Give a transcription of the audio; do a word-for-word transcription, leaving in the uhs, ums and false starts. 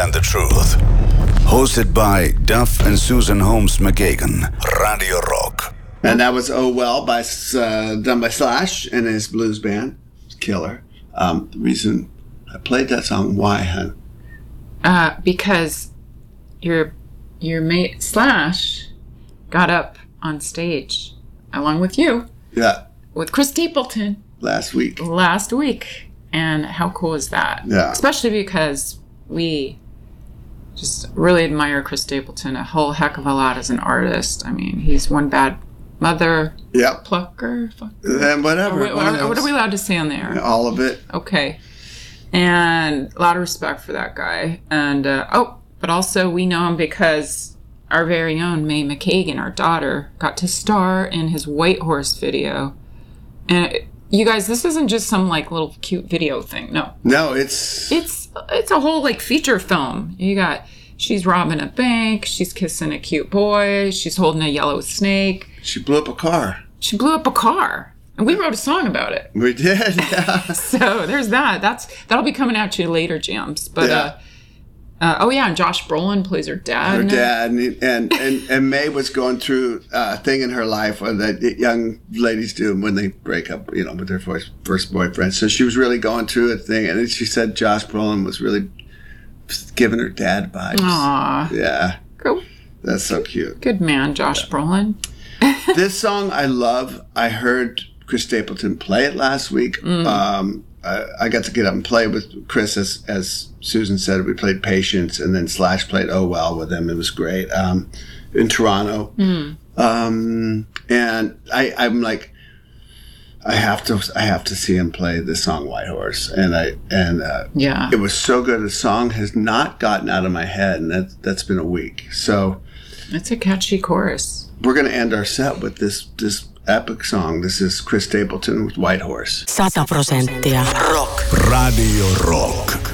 and the truth. Hosted by Duff and Susan Holmes McKagan. Radio Rock. And that was Oh Well, by uh, done by Slash and his blues band. Killer. Um, the reason I played that song, why, hon? Uh, because your your mate Slash got up on stage along with you. Yeah. With Chris Stapleton. Last week. Last week. And how cool is that? Yeah. Especially because we just really admire Chris Stapleton a whole heck of a lot as an artist. I mean, he's one bad mother. Yep. Plucker. Fucker. And whatever. What, what, what are we allowed to say on there? All of it. Okay. And a lot of respect for that guy. And, uh, oh, but also we know him because our very own Mae McKagan, our daughter, got to star in his White Horse video. And it, you guys, this isn't just some like little cute video thing. No. No, it's... It's it's a whole like feature film. You got, she's robbing a bank. She's kissing a cute boy. She's holding a yellow snake. She blew up a car. She blew up a car. And we wrote a song about it. We did, yeah. So there's that. That's That'll be coming at you later, Jams. But, yeah. uh, uh, oh yeah, and Josh Brolin plays her dad. Her dad. And, and, and, and Mae was going through a thing in her life that young ladies do when they break up, you know, with their first, first boyfriend. So she was really going through a thing. And then she said Josh Brolin was really giving her dad vibes. Aww. Yeah. Cool. That's so cute. Good man, Josh yeah. Brolin. This song I love. I heard Chris Stapleton play it last week. Mm. Um, I, I got to get up and play with Chris, as, as Susan said. We played Patience, and then Slash played Oh Well with him. It was great um, in Toronto. Mm. Um, and I, I'm like, I have to, I have to see him play this song White Horse. And I, and uh, yeah, it was so good. The song has not gotten out of my head, and that, that's been a week. So it's a catchy chorus. We're going to end our set with this this epic song. This is Chris Stapleton with White Horse. Sata prosenttia. Rock. Radio Rock.